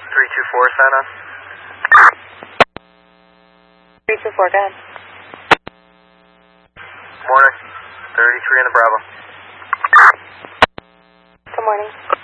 324, sign on. 324, go ahead. Morning. 33 in the Bravo. Good morning.